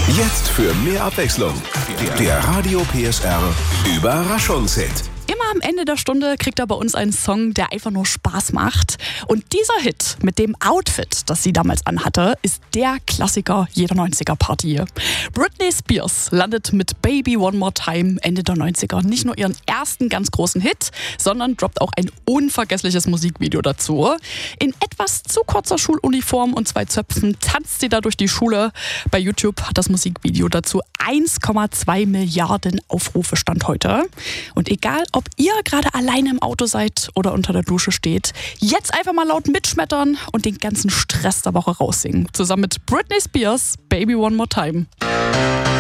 Jetzt für mehr Abwechslung. Der Radio PSR Überraschungshit. Immer am Ende der Stunde kriegt er bei uns einen Song, der einfach nur Spaß macht. Und dieser Hit mit dem Outfit, das sie damals anhatte, ist der Klassiker jeder 90er-Party. Britney Spears landet mit Baby One More Time Ende der 90er nicht nur ihren ersten ganz großen Hit, sondern droppt auch ein unvergessliches Musikvideo dazu. In etwas zu kurzer Schuluniform und 2 Zöpfen tanzt sie da durch die Schule. Bei YouTube hat das Musikvideo dazu 1,2 Milliarden Aufrufe Stand heute. Und egal, ob ihr gerade alleine im Auto seid oder unter der Dusche steht, jetzt einfach mal laut mitschmettern und den ganzen Stress der Woche raussingen. Zusammen mit Britney Spears, Baby One More Time.